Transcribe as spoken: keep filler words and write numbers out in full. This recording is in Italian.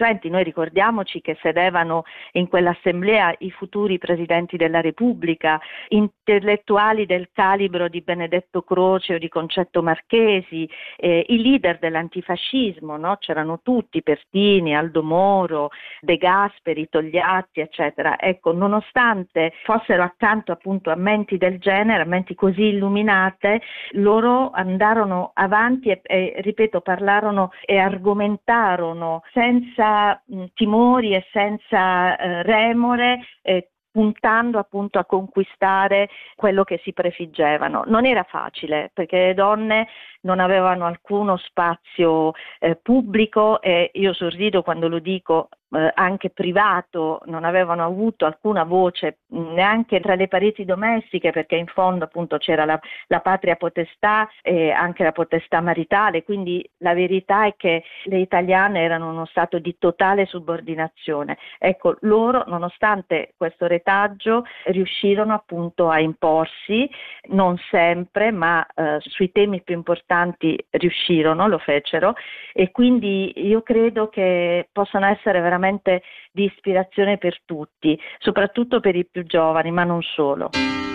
costituenti. Noi ricordiamoci che sedevano in quell'assemblea i futuri presidenti della Repubblica, intellettuali del calibro di Benedetto Croce o di Concetto Marchesi, eh, i leader dell'antifascismo, no? C'erano tutti, Pertini, Aldo Moro, De Gasperi, Togliatti, eccetera. Ecco, nonostante fossero accanto appunto a menti del genere, a menti così illuminate, loro andarono avanti e, e ripeto, parlarono e argomentarono senza mh, timori e senza eh, remore, eh, puntando appunto a conquistare quello che si prefiggevano. Non era facile, perché le donne non avevano alcuno spazio eh, pubblico, e io sorrido quando lo dico, eh, anche privato, non avevano avuto alcuna voce neanche tra le pareti domestiche, perché in fondo appunto c'era la, la patria potestà e anche la potestà maritale, quindi la verità è che le italiane erano in uno stato di totale subordinazione. Ecco, loro, nonostante questo retaggio, riuscirono appunto a imporsi, non sempre, ma eh, sui temi più importanti riuscirono, lo fecero, e quindi io credo che possano essere veramente di ispirazione per tutti, soprattutto per i più giovani, ma non solo.